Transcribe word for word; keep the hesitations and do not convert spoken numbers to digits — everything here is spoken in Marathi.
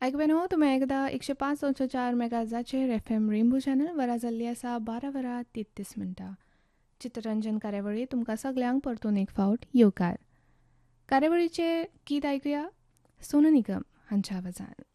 आयकवेनो तुमी एकदा एकशे पांच दोनशे चार मेगाजाचेर एफ एम रेनबो चॅनल वरा जाल्ली आसा बारा वरां तेत्तीस मिनटां. चित्ररंजन कार्यावळी तुमकां सगल्यांक परतून एक फावट येवकार. कार्यावळीचे गीत आयकुया सोनू निगम हांच्या आवाजान.